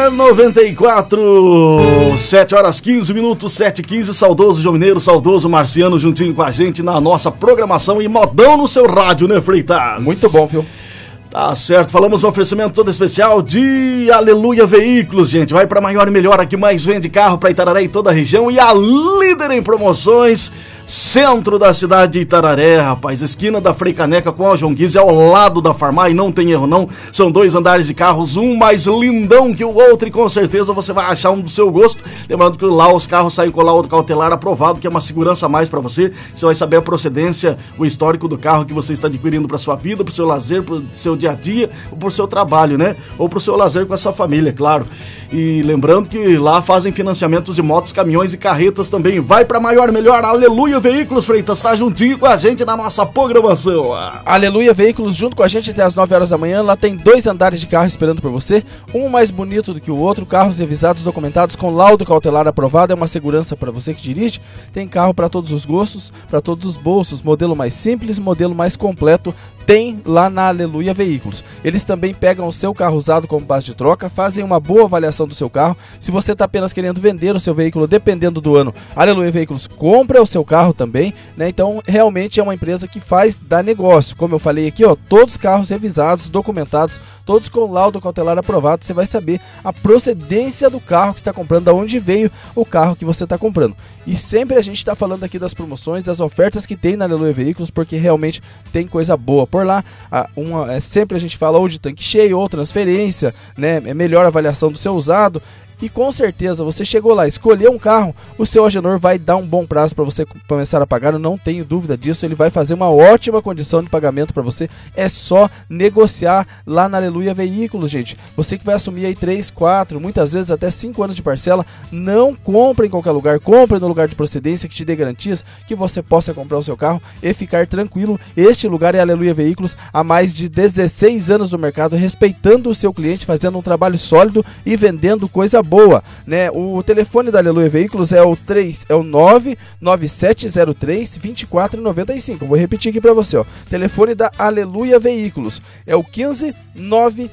94, 7 horas 15 minutos, 7h15, saudoso João Mineiro, saudoso Marciano juntinho com a gente na nossa programação e modão no seu rádio, né, Freitas? Muito bom, viu? Tá certo, falamos um oferecimento todo especial de Aleluia Veículos, gente. Vai pra Maior e Melhor, a que mais vende carro pra Itararé e toda a região. E a líder em promoções, centro da cidade de Itararé, rapaz. Esquina da Frei Caneca com a João Guiz, ao lado da Farmá, e não tem erro não. São 2 andares de carros, um mais lindão que o outro, e com certeza você vai achar um do seu gosto. Lembrando que lá os carros saem com o laudo cautelar aprovado, que é uma segurança a mais pra você. Você vai saber a procedência, o histórico do carro que você está adquirindo pra sua vida, pro seu lazer, pro seu dia a dia, ou pro seu trabalho, né? Ou pro seu lazer com a sua família, claro. E lembrando que lá fazem financiamentos de motos, caminhões e carretas também. Vai pra Maior e Melhor, Aleluia Veículos, Freitas, tá juntinho com a gente na nossa programação. Aleluia Veículos, junto com a gente até as 9 horas da manhã. Lá tem 2 andares de carro esperando por você, um mais bonito do que o outro, carros revisados, documentados com laudo cautelar aprovado, é uma segurança para você que dirige. Tem carro para todos os gostos, para todos os bolsos, modelo mais simples, modelo mais completo, tem lá na Aleluia Veículos. Eles também pegam o seu carro usado como base de troca, fazem uma boa avaliação do seu carro. Se você está apenas querendo vender o seu veículo, dependendo do ano, a Aleluia Veículos compra o seu carro também, né? Então, realmente é uma empresa que faz dar negócio. Como eu falei aqui, ó, todos os carros revisados, documentados, todos com laudo cautelar aprovado. Você vai saber a procedência do carro que está comprando, de onde veio o carro que você está comprando. E sempre a gente está falando aqui das promoções, das ofertas que tem na Aleluia Veículos, porque realmente tem coisa boa por lá. Sempre a gente fala ou de tanque cheio ou transferência, né? É melhor avaliação do seu usado. E com certeza, você chegou lá, escolheu um carro, o seu Agenor vai dar um bom prazo para você começar a pagar, eu não tenho dúvida disso. Ele vai fazer uma ótima condição de pagamento para você. É só negociar lá na Aleluia Veículos, gente. Você que vai assumir aí 3, 4, muitas vezes até 5 anos de parcela, não compre em qualquer lugar, compre no lugar de procedência que te dê garantias que você possa comprar o seu carro e ficar tranquilo. Este lugar é Aleluia Veículos, há mais de 16 anos no mercado, respeitando o seu cliente, fazendo um trabalho sólido e vendendo coisa boa, né? O telefone da Aleluia Veículos é o 99703-2495. Vou repetir aqui para você, ó. Telefone da Aleluia Veículos é o 15